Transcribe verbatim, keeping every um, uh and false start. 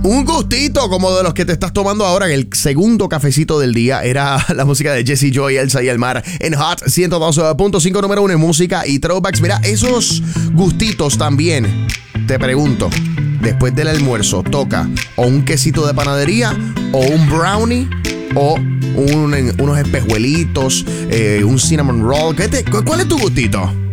Un gustito como de los que te estás tomando ahora en el segundo cafecito del día. Era la música de Jessie Joy, Elsa y el Mar en Hot ciento dos punto cinco número uno en música y throwbacks. Mira, esos gustitos también, te pregunto, después del almuerzo, ¿toca o un quesito de panadería o un brownie o un, unos espejuelitos, eh, un cinnamon roll? ¿Qué te, ¿Cuál es tu gustito?